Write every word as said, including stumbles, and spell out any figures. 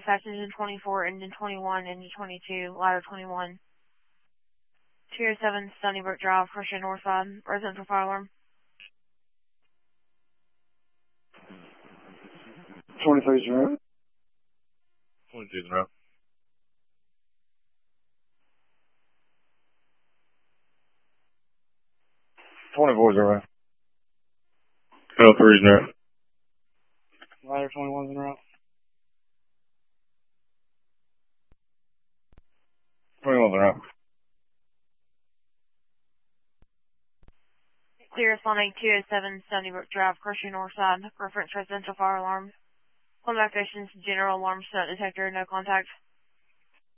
dispatch engine twenty-four, engine twenty-one, engine twenty-two, ladder twenty-one. two oh seven Stony Brook Drive, Christian Northside, residential fire alarm. twenty-three zero. twenty-two zero. twenty-four zero. Oh, three zero. Ladder twenty-one zero. twenty-one zero. Clear Sonic two oh seven Stony Brook Drive, Christian Northside, reference residential fire alarm. Home activations, general alarm, smoke detector, no contact.